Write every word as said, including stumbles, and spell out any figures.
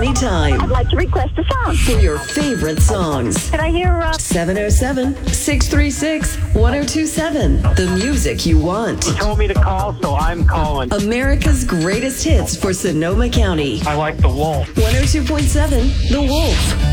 anytime I'd like to request a song. for your favorite songs. Can I hear, uh... seven oh seven, six three six, one oh two seven. The music you want. You told me to call, so I'm calling. America's greatest hits for Sonoma County. I like the Wolf. one oh two point seven The Wolf.